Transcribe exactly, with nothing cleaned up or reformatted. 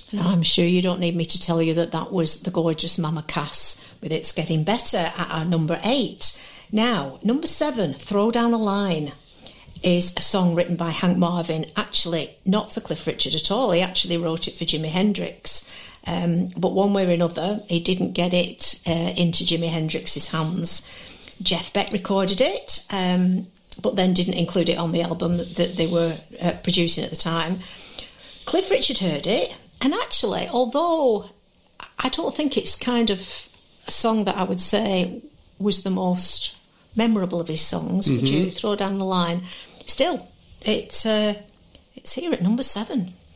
And I'm sure you don't need me to tell you that that was the gorgeous Mama Cass with It's Getting Better at our number eight. Now, number seven, Throw Down a Line, is a song written by Hank Marvin, actually not for Cliff Richard at all. He actually wrote it for Jimi Hendrix. Um, but one way or another, he didn't get it uh, into Jimi Hendrix's hands. Jeff Beck recorded it, um, but then didn't include it on the album that, that they were uh, producing at the time. Cliff Richard heard it, and actually, although I don't think it's kind of a song that I would say was the most memorable of his songs, mm-hmm. would you throw down the line? Still, it's uh, it's here at number seven.